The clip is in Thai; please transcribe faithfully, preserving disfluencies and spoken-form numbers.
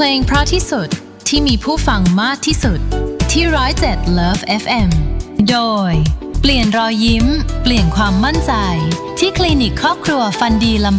ลงเพราะที่สุดที่มีผู้ฟังมากที่สุดที่หนึ่งศูนย์เจ็ด Love เอฟ เอ็ม โดยเปลี่ยนรอยยิ้มเปลี่ยนความมั่นใจที่คลินิกครอบครัวฟันดีลำ